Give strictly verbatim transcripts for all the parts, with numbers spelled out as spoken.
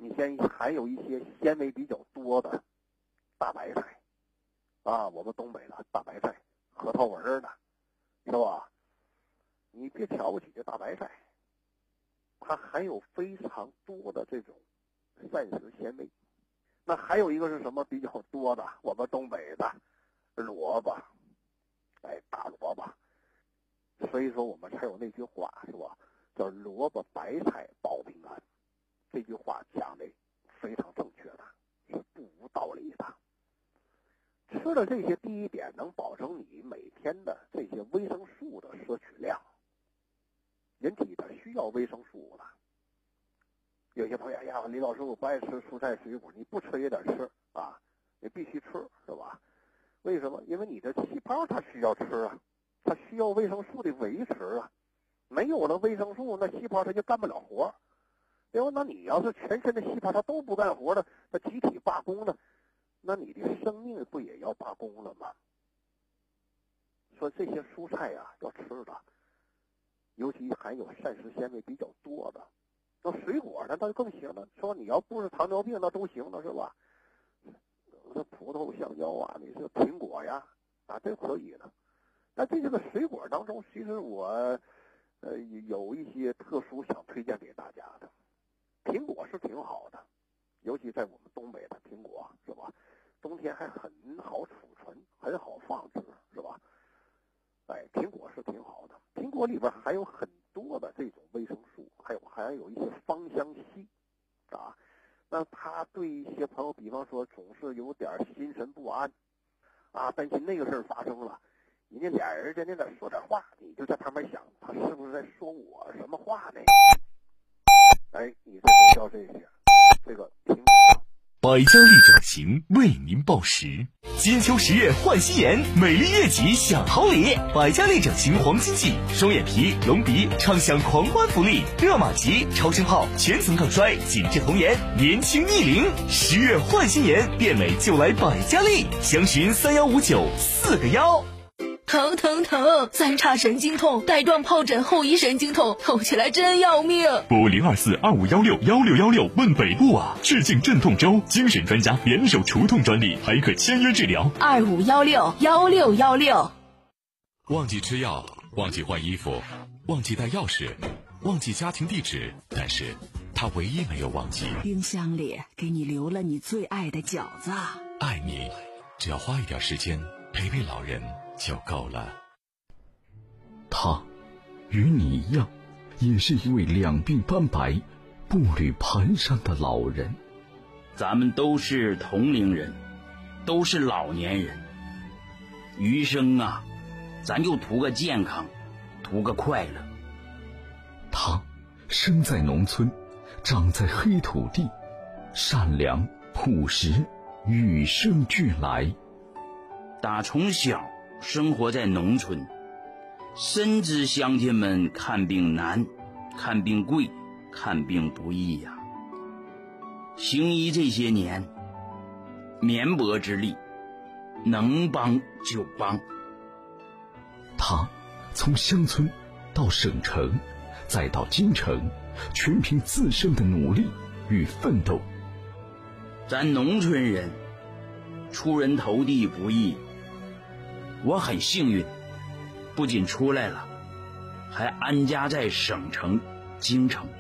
一些含有一些纤维比较多的大白菜啊，我们东北的大白菜，核桃纹的，是吧？你别瞧不起这大白菜，它含有非常多的这种膳食纤维。那还有一个是什么比较多的？我们东北的萝卜，哎，大萝卜。所以说我们才有那句话，是吧？叫萝卜白菜保平安。这句话讲的非常正确的，是不无道理的。吃了这些，第一点能保证你每天的这些维生素的摄取量。人体它需要维生素的。有些朋友呀，李老师我不爱吃蔬菜水果，你不吃也得吃啊，你必须吃，是吧？为什么？因为你的细胞它需要吃啊，它需要维生素的维持啊。没有了维生素，那细胞它就干不了活。对吧？那你要是全身的细胞它都不干活了，那集体罢工了，那你的生命不也要罢工了吗？说这些蔬菜呀、啊、要吃的，尤其含有膳食纤维比较多的。那水果呢，那更行了。说你要不是糖尿病，那都行了，是吧？这葡萄、香蕉啊，你是苹果呀，啊，这可以的。但这个水果当中，其实我呃有一些特殊想推荐给大家的。苹果是挺好的，尤其在我们东北的苹果，是吧？冬天还很好储存，很好放置，是吧？哎，苹果是挺好的。苹果里边含有很多的这种维生素，还有还有一些芳香烯啊。那他对一些朋友，比方说总是有点心神不安啊，担心那个事儿发生了，人家俩人在那点说点话，你就在旁边想，他是不是在说我什么话呢？哎，你这都叫这些，这个苹果。 百家丽整形为您报时，金秋十月换新颜，美丽悦己享好礼。百家丽整形黄金季，双眼皮、隆鼻畅享狂欢福利，热玛吉、超声炮、全层抗衰、紧致童颜，年轻逆龄。十月换新颜，变美就来百家丽，详询三幺五九四个幺。 疼疼疼！三叉神经痛，带状疱疹后遗神经痛，痛起来真要命。 拨零二四二五幺六幺六幺六问北部啊！致敬镇痛周，精神专家联手除痛专利，还可签约治疗。 二五幺六幺六幺六。 忘记吃药，忘记换衣服，忘记带钥匙，忘记家庭地址，但是他唯一没有忘记， 冰箱里给你留了你最爱的饺子。 爱你，只要花一点时间陪陪老人就够了。 他与你一样，也是一位两鬓斑白、步履蹒跚的老人。 咱们都是同龄人，都是老年人，余生啊，咱就图个健康，图个快乐。 他生在农村，长在黑土地，善良朴实，与生俱来。 打从小生活在农村，深知乡亲们看病难，看病贵，看病不易呀、啊。行医这些年，绵薄之力，能帮就帮。 他从乡村到省城，再到京城，全凭自身的努力与奋斗。 咱农村人出人头地不易，我很幸运，不仅出来了，还安家在省城京城。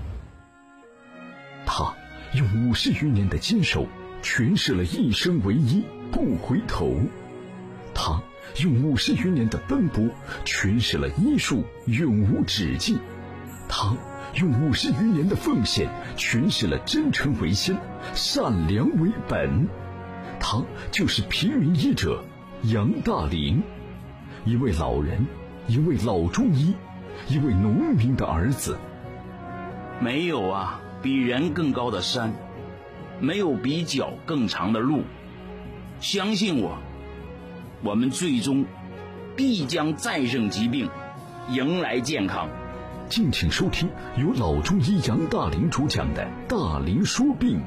他用五十余年的坚守诠释了一生为一不回头，他用五十余年的奔波诠释了医术永无止境，他用五十余年的奉献诠释了真诚为先，善良为本。他就是平民医者杨大林，一位老人，一位老中医，一位农民的儿子。 没有啊比人更高的山，没有比脚更长的路，相信我，我们最终必将战胜疾病，迎来健康。 敬请收听由老中医杨大林主讲的《大林说病》。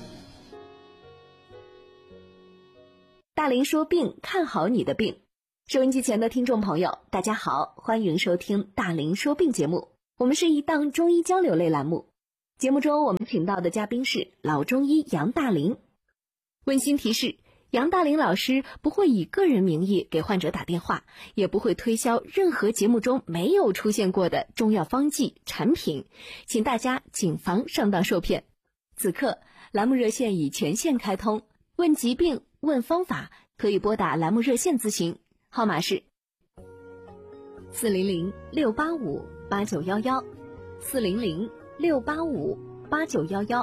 大林说病，看好你的病。收音机前的听众朋友，大家好，欢迎收听大林说病节目。我们是一档中医交流类栏目。 节目中我们请到的嘉宾是老中医杨大林。温馨提示，杨大林老师不会以个人名义给患者打电话，也不会推销任何节目中没有出现过的中药方剂产品，请大家谨防上当受骗。此刻栏目热线已全线开通，问疾病问方法可以拨打栏目热线咨询，号码是四零零六八五八九幺幺，四零零六八五八九幺幺。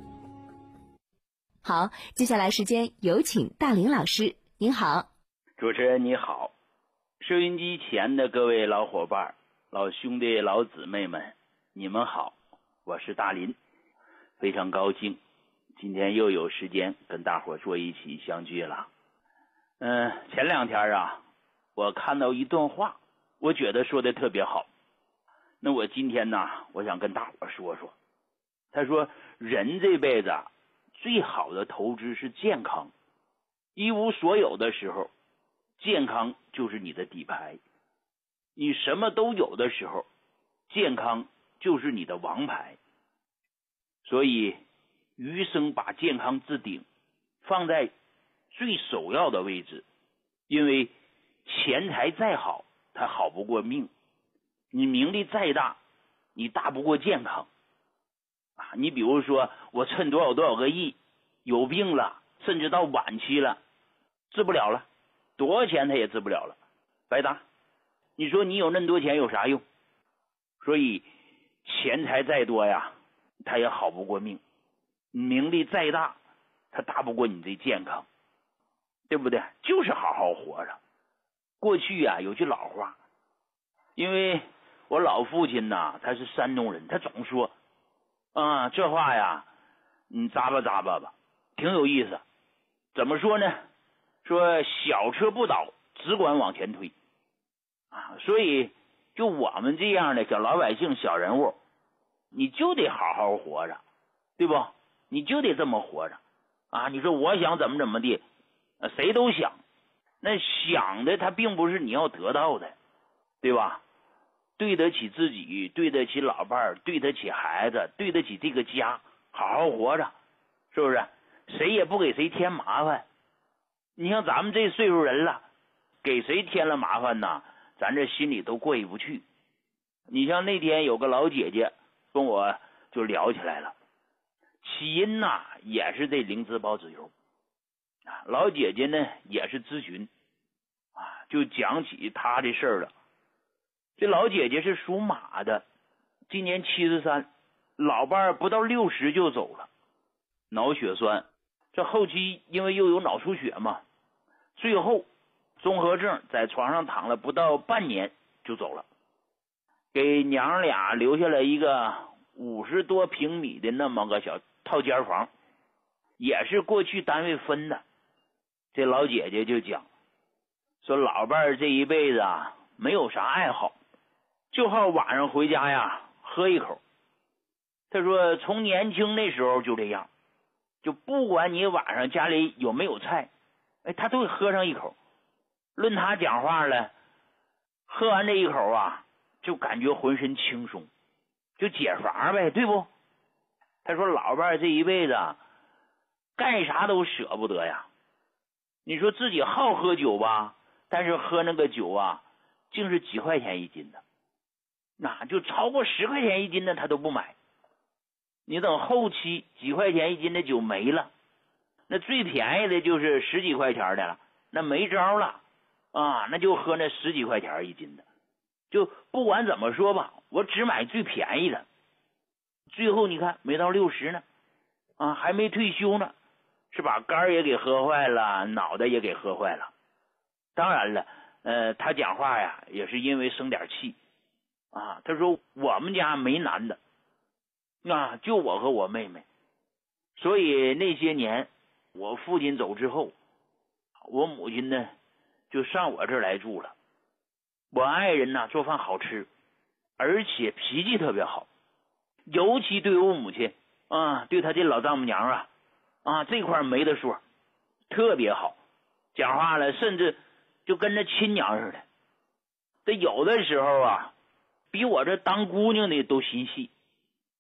好，接下来时间有请大林老师。您好。 主持人你好，收音机前的各位老伙伴、老兄弟、老姊妹们，你们好，我是大林，非常高兴今天又有时间跟大伙坐一起相聚了。嗯、呃，前两天啊，我看到一段话，我觉得说的特别好。那我今天呢，我想跟大伙说说。他说，人这辈子最好的投资是健康。一无所有的时候，健康就是你的底牌。你什么都有的时候，健康就是你的王牌。所以余生把健康置顶，放在最首要的位置。因为钱财再好，它好不过命；你名利再大，你大不过健康。啊，你比如说，我趁多少多少个亿，有病了，甚至到晚期了，治不了了，多少钱他也治不了了，白搭。你说你有那么多钱有啥用？所以钱财再多呀，他也好不过命；名利再大，他大不过你这健康，对不对？就是好好活着。过去啊，有句老话，因为我老父亲呐，他是山东人，他总说啊，这话呀，你咂巴咂巴吧，挺有意思。怎么说呢？说小车不倒，只管往前推啊。所以就我们这样的小老百姓、小人物，你就得好好活着，对不？你就得这么活着啊。你说我想怎么怎么地，谁都想，那想的他并不是你要得到的，对吧？对得起自己，对得起老伴儿，对得起孩子，对得起这个家，好好活着，是不是？谁也不给谁添麻烦。你像咱们这岁数人了，给谁添了麻烦呢？咱这心里都过意不去。你像那天有个老姐姐跟我就聊起来了，起因呐也是这灵芝孢子油啊。老姐姐呢也是咨询啊，就讲起她的事儿了。这老姐姐是属马的，今年七十三，老伴儿不到六十就走了，脑血栓，这后期因为又有脑出血嘛，最后综合症，在床上躺了不到半年就走了，给娘俩留下了一个五十多平米的那么个小套间房，也是过去单位分的。这老姐姐就讲说，老伴儿这一辈子啊没有啥爱好，就好晚上回家呀喝一口。他说从年轻那时候就这样，就不管你晚上家里有没有菜，哎，他都会喝上一口。论他讲话了，喝完这一口啊，就感觉浑身轻松，就解乏呗，对不？他说老伴儿这一辈子干啥都舍不得呀。你说自己好喝酒吧，但是喝那个酒啊，竟是几块钱一斤的，那就超过十块钱一斤的他都不买。你等后期几块钱一斤的酒没了，那最便宜的就是十几块钱的了，那没招了啊，那就喝那十几块钱一斤的。就不管怎么说吧，我只买最便宜的。最后你看没到六十呢，啊，还没退休呢，是把肝也给喝坏了，脑袋也给喝坏了。当然了，呃，他讲话呀也是因为生点气啊。他说我们家没男的，啊，就我和我妹妹，所以那些年我父亲走之后，我母亲呢就上我这儿来住了。我爱人呢做饭好吃，而且脾气特别好，尤其对我母亲啊，对他这老丈母娘啊啊这块没得说，特别好，讲话了甚至就跟着亲娘似的。这有的时候啊，比我这当姑娘的都心细。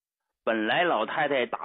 本来老太太打